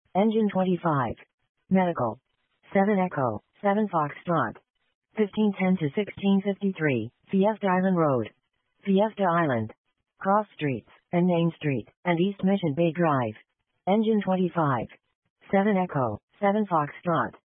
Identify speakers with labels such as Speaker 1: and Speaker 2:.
Speaker 1: Engine 25. Medical. 7 Echo, 7 Foxtrot. 1510 to 1653, Fiesta Island Road. Fiesta Island. Cross Streets, and Main Street, and East Mission Bay Drive. Engine 25. 7 Echo, 7 Foxtrot.